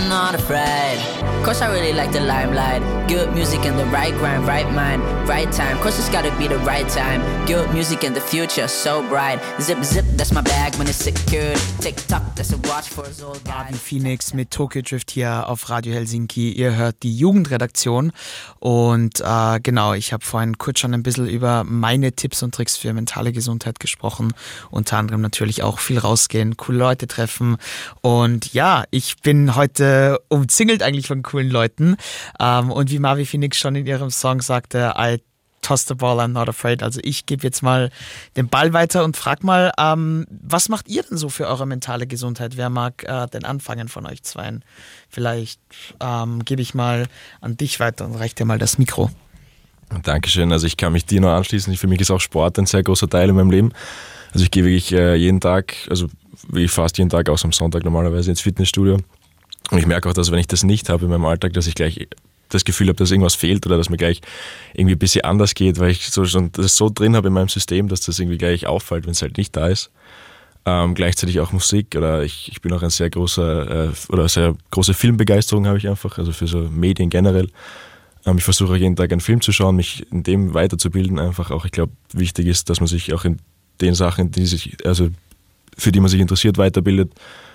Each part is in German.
not afraid. Course I really like the limelight. Good music in the right grind, right mind, right time. Course it's gotta be the right time. Good music in the future, so bright. Zip zip, that's my bag when it's secured. Tick tock, that's a watch for us old guys. Marvin Phoenix mit Tokyo Drift hier auf Radio Helsinki. Ihr hört die Jugendredaktion und genau, ich habe vorhin kurz schon ein bisschen über meine Tipps und Tricks für mentale Gesundheit gesprochen. Unter anderem natürlich auch viel rausgehen, coole Leute treffen und ja, ich bin heute umzingelt eigentlich von coolen Leuten und wie Marvin Phoenix schon in ihrem Song sagte, I toss the ball, I'm not afraid. Also ich gebe jetzt mal den Ball weiter und frag mal, was macht ihr denn so für eure mentale Gesundheit? Wer mag denn anfangen von euch zweien? Vielleicht gebe ich mal an dich weiter und reiche dir mal das Mikro. Dankeschön, also ich kann mich dir nur anschließen. Für mich ist auch Sport ein sehr großer Teil in meinem Leben. Also ich gehe wirklich jeden Tag, also wie fast jeden Tag, außer am Sonntag normalerweise ins Fitnessstudio. Und ich merke auch, dass wenn ich das nicht habe in meinem Alltag, dass ich gleich das Gefühl habe, dass irgendwas fehlt oder dass mir gleich irgendwie ein bisschen anders geht, weil ich so schon das so drin habe in meinem System, dass das irgendwie gleich auffällt, wenn es halt nicht da ist. Gleichzeitig auch Musik oder ich bin auch ein sehr große Filmbegeisterung habe ich einfach, also für so Medien generell. Ich versuche jeden Tag einen Film zu schauen, mich in dem weiterzubilden einfach auch. Ich glaube, wichtig ist, dass man sich auch in den Sachen, für die man sich interessiert, weiterbildet.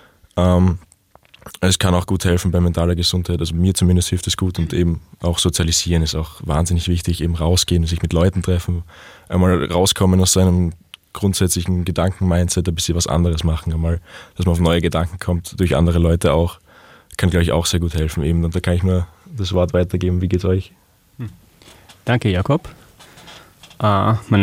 Es kann auch gut helfen bei mentaler Gesundheit, also mir zumindest hilft es gut und eben auch sozialisieren ist auch wahnsinnig wichtig, eben rausgehen, sich mit Leuten treffen, einmal rauskommen aus seinem grundsätzlichen Gedanken-Mindset, ein bisschen was anderes machen, einmal, dass man auf neue Gedanken kommt, durch andere Leute auch, kann glaube ich auch sehr gut helfen eben und da kann ich nur das Wort weitergeben, wie geht's euch? Danke Jakob. Mein